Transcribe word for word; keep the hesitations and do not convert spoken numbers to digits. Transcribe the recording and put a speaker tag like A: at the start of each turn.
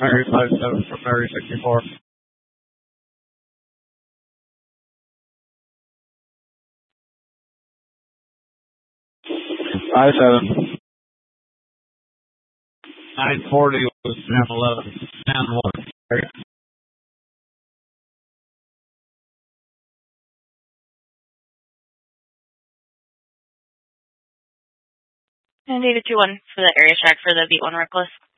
A: Mary five seven from Mary sixty-four. five seven. nine forty was Sam eleven. Sam one.
B: And data two one for the area check for the beat one reckless.